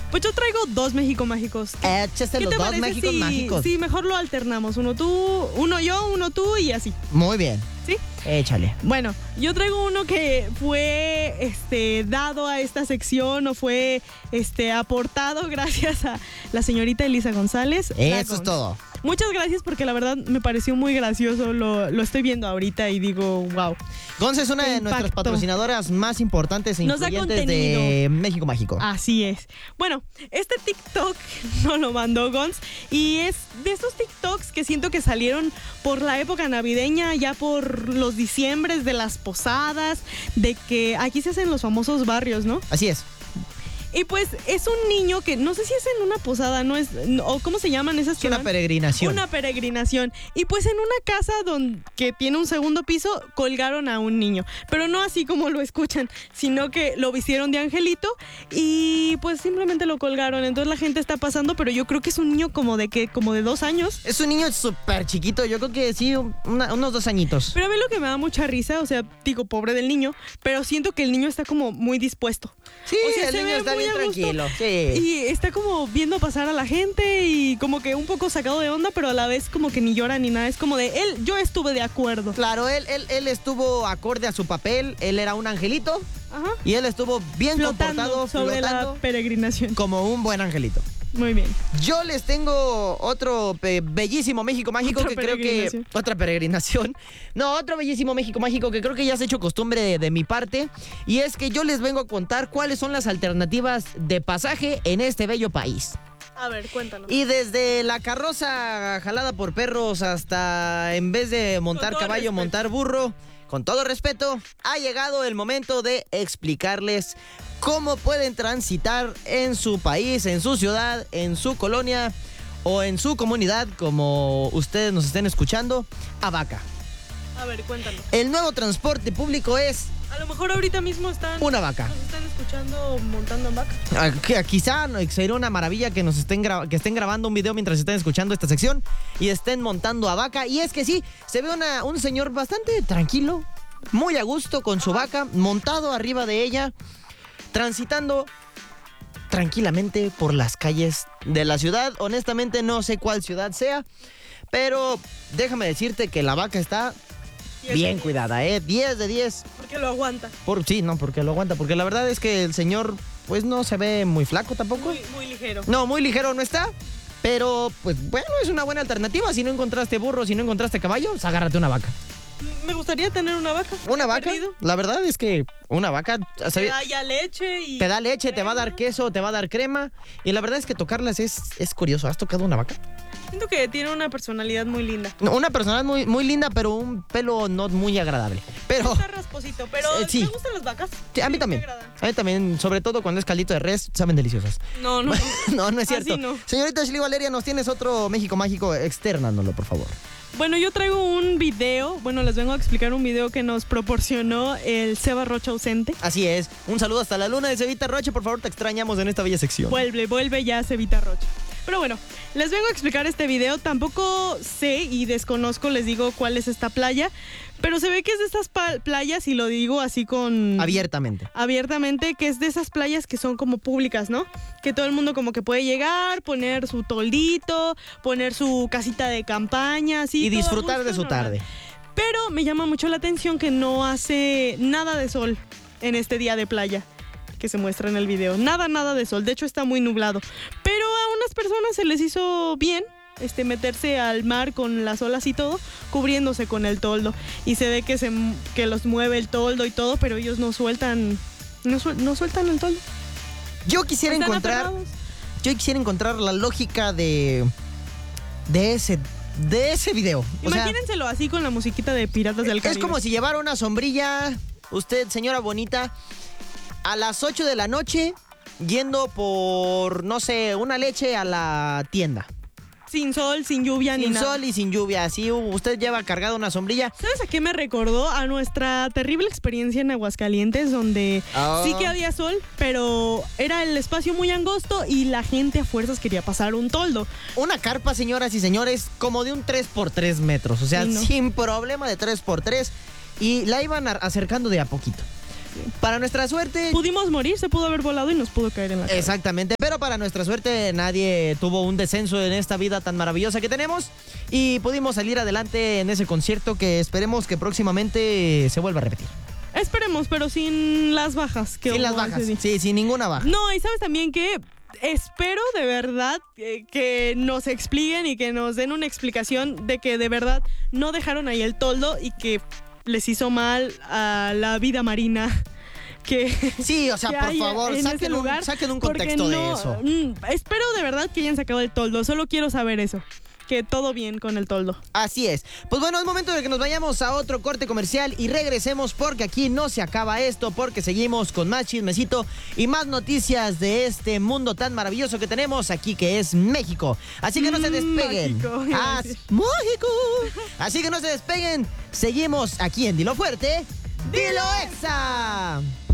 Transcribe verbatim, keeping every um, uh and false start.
Pues yo traigo dos México mágicos. Échese los dos Méxicos si, mágicos. Sí, mejor lo alternamos. Uno tú, uno yo, uno tú y así. Muy bien. ¿Sí? Échale. Bueno, yo traigo uno que fue este, dado a esta sección o fue este, aportado gracias a la señorita Elisa González. Eso es todo. Muchas gracias porque la verdad me pareció muy gracioso. Lo, lo estoy viendo ahorita y digo, wow. Gonza es una Qué de impacto. nuestras patrocinadoras más importantes e Nos da influyentes de contenido. México Mágico. Así es. Bueno, este TikTok nos lo mandó Gonz y es de esos TikToks que siento que salieron por la época navideña, ya por los diciembres de las posadas, de que aquí se hacen los famosos barrios, ¿no? Así es. Y pues es un niño que no sé si es en una posada, no es, o cómo se llaman esas Es una que van? peregrinación. Una peregrinación. Y pues en una casa donde, que tiene un segundo piso, colgaron a un niño. Pero no así como lo escuchan, sino que lo vistieron de angelito y pues simplemente lo colgaron. Entonces la gente está pasando, pero yo creo que es un niño como de que, como de dos años. Es un niño súper chiquito, yo creo que sí, una- unos dos añitos. Pero a mí lo que me da mucha risa, o sea, digo, pobre del niño, pero siento que el niño está como muy dispuesto. Sí, O sea, el se niño ve está muy bien a gusto. tranquilo. Sí. Y está como viendo pasar a la gente y como que un poco sacado de onda, pero a la vez como que ni llora ni nada. Es como de él, yo estuve de acuerdo. Claro, él, él, él estuvo acorde a su papel, él era un angelito Ajá. y él estuvo bien Flotando comportado, sobre flotando la peregrinación. como un buen angelito. Muy bien. Yo les tengo otro pe- bellísimo México Mágico Otra que creo que... peregrinación. Otra peregrinación. No, otro bellísimo México Mágico que creo que ya se ha hecho costumbre de, de mi parte. Y es que yo les vengo a contar cuáles son las alternativas de pasaje en este bello país. A ver, cuéntanos. Y desde la carroza jalada por perros hasta, en vez de montar todo caballo, respeto. montar burro, con todo respeto, ha llegado el momento de explicarles cómo pueden transitar en su país, en su ciudad, en su colonia o en su comunidad, como ustedes nos estén escuchando, a Vaca. A ver, cuéntanos. El nuevo transporte público es A lo mejor ahorita mismo están... una vaca. Nos están escuchando montando en vaca. Ah, que- Quizá no, sería una maravilla que nos estén, gra- que estén grabando un video mientras estén escuchando esta sección y estén montando a vaca. Y es que sí, se ve una, un señor bastante tranquilo, muy a gusto con su vaca, montado arriba de ella, transitando tranquilamente por las calles de la ciudad. Honestamente no sé cuál ciudad sea, pero déjame decirte que la vaca está diez bien de diez. cuidada, ¿eh? diez de diez. Porque lo aguanta. Por, sí, no, porque lo aguanta. Porque la verdad es que el señor, pues no se ve muy flaco tampoco. Muy, muy ligero. No, muy ligero no está. Pero, pues bueno, es una buena alternativa. Si no encontraste burro, si no encontraste caballo, pues agárrate una vaca. Me gustaría tener una vaca. Una He vaca, perdido. la verdad es que una vaca Te se- da ya leche y... te da leche, te va a dar crema. queso, te va a dar crema. Y la verdad es que tocarlas es, es curioso. ¿Has tocado una vaca? Siento que tiene una personalidad muy linda. No, una persona muy, muy linda, pero un pelo no muy agradable. Pero Está rasposito, pero Eh, sí. ¿te gustan las vacas? sí, a mí Sí, me también. agradan. A mí también, sobre todo cuando es caldito de res, saben deliciosas. No, no. No, no es cierto. Así no. Señorita Ashley Valeria, nos tienes otro México Mágico, externándolo, por favor. Bueno, yo traigo un video, bueno, les vengo a explicar un video que nos proporcionó el Seba Rocha ausente. Así es. Un saludo hasta la luna de Cevita Roche, por favor, te extrañamos en esta bella sección. Vuelve, vuelve ya Cevita Rocha. Pero bueno, les vengo a explicar este video. Tampoco sé y desconozco, les digo cuál es esta playa, pero se ve que es de estas pa- playas, y lo digo así con... Abiertamente. abiertamente, que es de esas playas que son como públicas, ¿no? Que todo el mundo como que puede llegar, poner su toldito, poner su casita de campaña, así. Y todo a disfrutar gusto, de su normal. tarde. Pero me llama mucho la atención que no hace nada de sol en este día de playa que se muestra en el video. Nada, nada de sol. De hecho, está muy nublado. Pero a unas personas se les hizo bien este, meterse al mar con las olas y todo, cubriéndose con el toldo. Y se ve que, se, que los mueve el toldo y todo, pero ellos no sueltan, no, suel- no sueltan el toldo. Yo quisiera Están encontrar. aferrados. Yo quisiera encontrar la lógica de. de ese. de ese video. O sea, Imagínenselo así con la musiquita de Piratas del Caribe. es como si llevara una sombrilla, usted, señora bonita, a las ocho de la noche, yendo por, no sé, una leche a la tienda. Sin sol, sin lluvia ni Sin nada. sol y sin lluvia. Así usted lleva cargada una sombrilla. ¿Sabes a qué me recordó? A nuestra terrible experiencia en Aguascalientes, donde Oh. sí que había sol, pero era el espacio muy angosto y la gente a fuerzas quería pasar un toldo. Una carpa, señoras y señores, como de un tres por tres metros. O sea, Sí, ¿no? sin problema de tres por tres. Y la iban a- acercando de a poquito. Para nuestra suerte... Pudimos morir, se pudo haber volado y nos pudo caer en la cara. Exactamente, pero para nuestra suerte nadie tuvo un descenso en esta vida tan maravillosa que tenemos y pudimos salir adelante en ese concierto que esperemos que próximamente se vuelva a repetir. Esperemos, pero sin las bajas. Que sin las bajas, sí, sin ninguna baja. No, y sabes también que espero de verdad eh, que nos expliquen y que nos den una explicación de que de verdad no dejaron ahí el toldo y que les hizo mal a la vida marina. Que, sí, o sea, por favor, saquen un, saquen un contexto no, de eso. Mm, espero de verdad que hayan sacado el toldo, solo quiero saber eso. Que todo bien con el toldo. Así es. Pues bueno, es momento de que nos vayamos a otro corte comercial y regresemos porque aquí no se acaba esto, porque seguimos con más chismecito y más noticias de este mundo tan maravilloso que tenemos aquí que es México. Así que no se despeguen. Mágico. ¡Ah, mágico! Así que no se despeguen. Seguimos aquí en Dilo Fuerte, Dilo Exa.